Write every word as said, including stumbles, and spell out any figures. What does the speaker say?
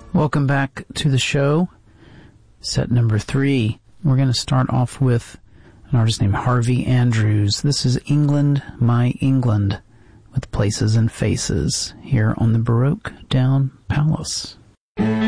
Welcome back to the show. Set number three. We're going to start off with an artist named Harvey Andrews. This is England, My England, with Places and Faces, here on the Baroque Down Palace.